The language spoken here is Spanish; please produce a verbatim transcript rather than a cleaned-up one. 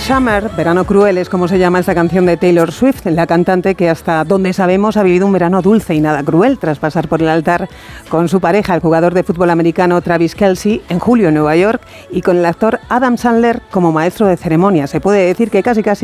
Summer, Verano Cruel, es como se llama esta canción de Taylor Swift, la cantante que hasta donde sabemos ha vivido un verano dulce y nada cruel tras pasar por el altar con su pareja, el jugador de fútbol americano Travis Kelce, en julio en Nueva York, y con el actor Adam Sandler como maestro de ceremonia. Se puede decir que casi casi